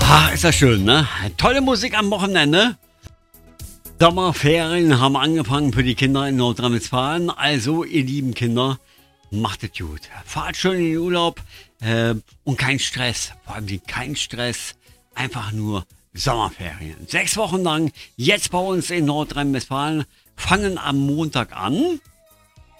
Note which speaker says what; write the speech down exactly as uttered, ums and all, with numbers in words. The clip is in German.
Speaker 1: Ah, ist das schön, ne? Tolle Musik am Wochenende. Sommerferien haben angefangen für die Kinder in Nordrhein-Westfalen. Also, ihr lieben Kinder, macht es gut. Fahrt schön in den Urlaub äh, und kein Stress. Vor allem kein Stress. Einfach nur Sommerferien. Sechs Wochen lang, jetzt bei uns in Nordrhein-Westfalen, fangen am Montag an.